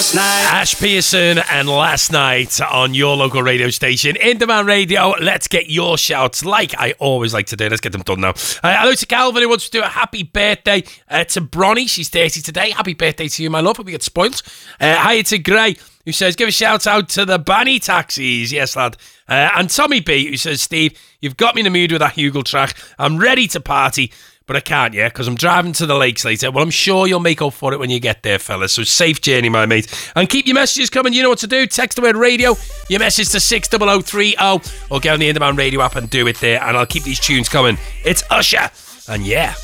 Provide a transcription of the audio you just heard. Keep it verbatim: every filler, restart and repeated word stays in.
last night. Ash Pearson and Last Night on your local radio station. In Demand Radio, let's get your shouts like I always like to do. Let's get them done now. Uh, hello to Calvin, who wants to do a happy birthday uh, to Bronny. She's thirty today. Happy birthday to you, my love. Hope you get spoiled. Uh, hi to Gray, who says, give a shout out to the Banny taxis. Yes, lad. Uh, and Tommy B, who says, Steve, you've got me in the mood with that Hugel track. I'm ready to party, but I can't yet because I'm driving to the lakes later. Well, I'm sure you'll make up for it when you get there, fellas. So safe journey, my mate. And keep your messages coming. You know what to do. Text the word radio, your message to six zero zero three zero, or get on the In Demand Radio app and do it there. And I'll keep these tunes coming. It's Usher. And yeah.